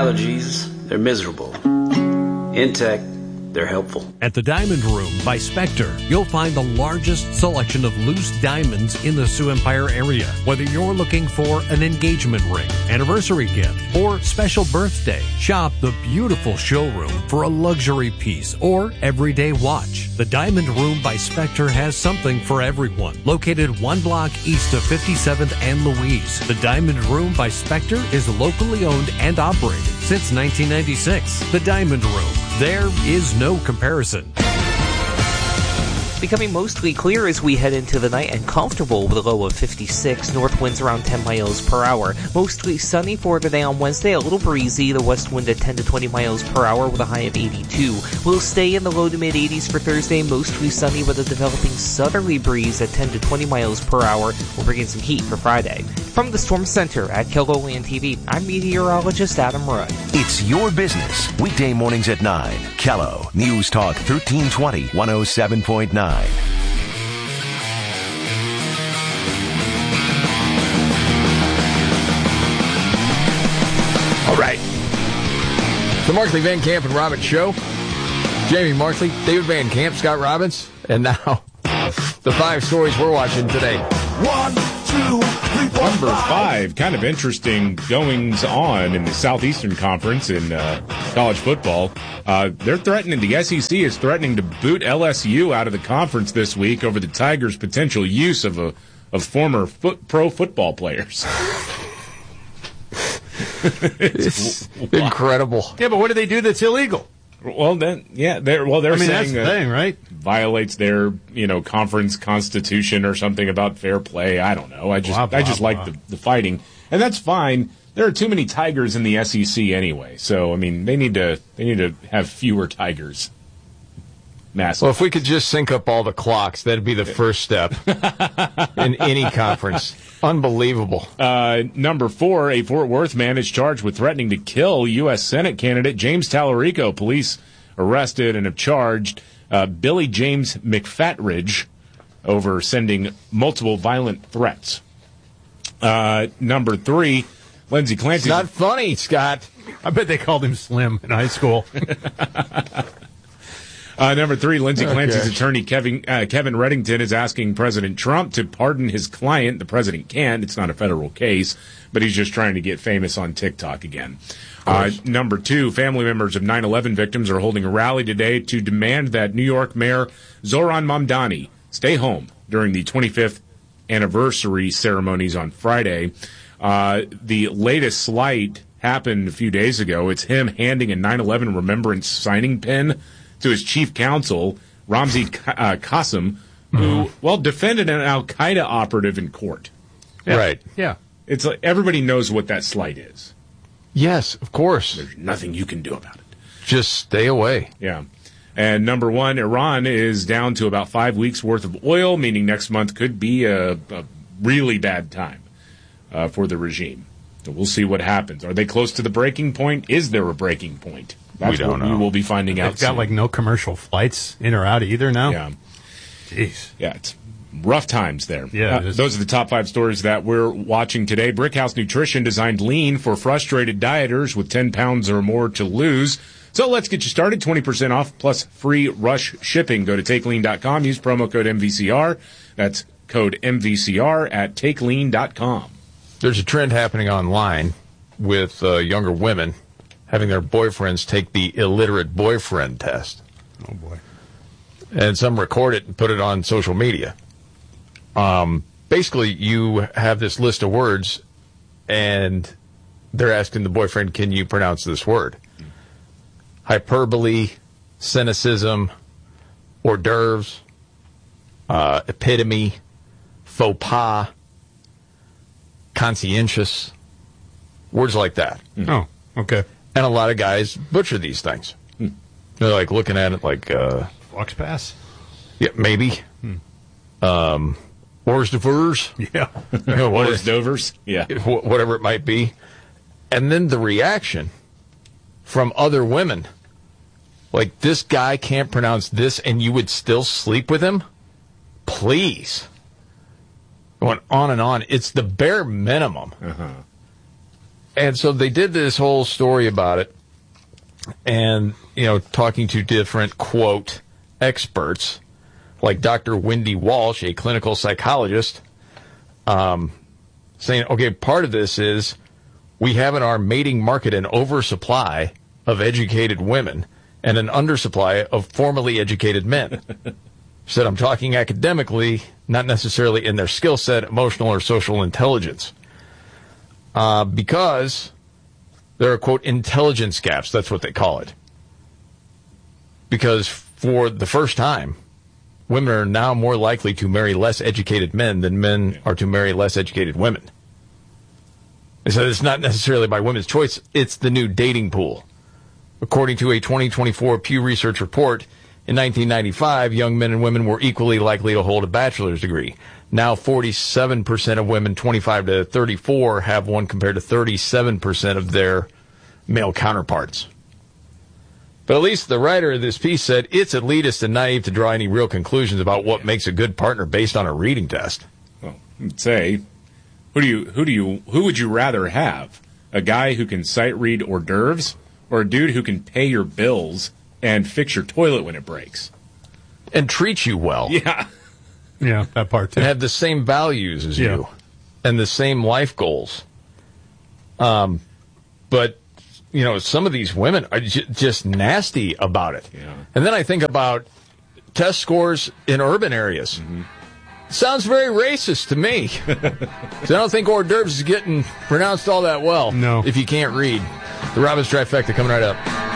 allergies, they're miserable. In tech, they're helpful. At the Diamond Room by Spectre, you'll find the largest selection of loose diamonds in the Sioux Empire area. Whether you're looking for an engagement ring, anniversary gift, or special birthday, shop the beautiful showroom for a luxury piece or everyday watch. The Diamond Room by Spectre has something for everyone. Located 1 block east of 57th and Louise, the Diamond Room by Spectre is locally owned and operated since 1996. The Diamond Room. There is no comparison. Becoming mostly clear as we head into the night and comfortable with a low of 56. North winds around 10 miles per hour. Mostly sunny for today on Wednesday. A little breezy. The west wind at 10 to 20 miles per hour with a high of 82. We'll stay in the low to mid 80s for Thursday. Mostly sunny with a developing southerly breeze at 10 to 20 miles per hour. We'll bring in some heat for Friday. From the Storm Center at Kerguelen TV, I'm meteorologist Adam Rudd. It's your business. Weekday mornings at 9. Kello News Talk 1320 107.9. All right. The Markley, Van Camp, and Robbins Show. Jamie Markley, David Van Camp, Scott Robbins, and now the 5 stories we're watching today. 1, 2, 3, 4, Number 5, kind of interesting goings on in the Southeastern Conference in college football. They're threatening, the SEC is threatening to boot LSU out of the conference this week over the Tigers' potential use of former pro football players. It's incredible. Yeah, but what do they do that's illegal? Well, then, yeah, they're saying that's the thing, right? Violates their, conference constitution or something about fair play. I don't know. I just like the fighting, and that's fine. There are too many Tigers in the SEC anyway, so I mean, they need to have fewer Tigers. Massive. Well, if we could just sync up all the clocks, that'd be the first step in any conference. Unbelievable. Number 4, a Fort Worth man is charged with threatening to kill U.S. Senate candidate James Tallarico. Police arrested and have charged Billy James McFatridge over sending multiple violent threats. Number 3, Lindsey Clancy. It's not funny, Scott. I bet they called him Slim in high school. Number 3, Lindsey Clancy's attorney, Kevin Reddington, is asking President Trump to pardon his client. The president can't. It's not a federal case, but he's just trying to get famous on TikTok again. Number 2, family members of 9/11 victims are holding a rally today to demand that New York Mayor Zohran Mamdani stay home during the 25th anniversary ceremonies on Friday. The latest slight happened a few days ago. It's him handing a 9/11 remembrance signing pen to his chief counsel, Ramzi Qasem, who, defended an al-Qaeda operative in court. Yeah. Right. Yeah. It's like everybody knows what that slight is. Yes, of course. There's nothing you can do about it. Just stay away. Yeah. And number 1, Iran is down to about 5 weeks' worth of oil, meaning next month could be a really bad time for the regime. So we'll see what happens. Are they close to the breaking point? Is there a breaking point? That's we don't what know. We will be finding out soon. They've got no commercial flights in or out either now? Yeah. Jeez. Yeah, it's rough times there. Yeah. Those are the top 5 stories that we're watching today. Brickhouse Nutrition designed lean for frustrated dieters with 10 pounds or more to lose. So let's get you started. 20% off plus free rush shipping. Go to TakeLean.com. Use promo code MVCR. That's code MVCR at TakeLean.com. There's a trend happening online with younger women having their boyfriends take the illiterate boyfriend test. Oh, boy. And some record it and put it on social media. Basically, you have this list of words, and they're asking the boyfriend, can you pronounce this word? Hyperbole, cynicism, hors d'oeuvres, epitome, faux pas, conscientious, words like that. Oh, okay. And a lot of guys butcher these things. They're like looking at it like... Fox Pass? Yeah, maybe. Hors d'oeuvres? Yeah. Hors d'oeuvres? Yeah. Whatever it might be. And then the reaction from other women. Like, this guy can't pronounce this and you would still sleep with him? Please. Going on and on. It's the bare minimum. And so they did this whole story about it, and, talking to different, quote, experts, like Dr. Wendy Walsh, a clinical psychologist, saying, okay, part of this is we have in our mating market an oversupply of educated women and an undersupply of formally educated men. Said, I'm talking academically, not necessarily in their skill set, emotional or social intelligence. Because there are, quote, intelligence gaps. That's what they call it. Because for the first time, women are now more likely to marry less educated men than men are to marry less educated women. They said it's not necessarily by women's choice. It's the new dating pool. According to a 2024 Pew Research report, in 1995, young men and women were equally likely to hold a bachelor's degree. Now 47% of women 25 to 34 have one compared to 37% of their male counterparts. But at least the writer of this piece said it's elitist and naive to draw any real conclusions about what makes a good partner based on a reading test. Well, I'd say, who would you rather have? A guy who can sight read hors d'oeuvres, or a dude who can pay your bills and fix your toilet when it breaks? And treat you well. Yeah. Yeah, that part too. And have the same values as you. And the same life goals. But, some of these women are just nasty about it. Yeah. And then I think about test scores in urban areas. Mm-hmm. Sounds very racist to me. So I don't think hors d'oeuvres is getting pronounced all that well. No. If you can't read. The Robbins Trifecta coming right up.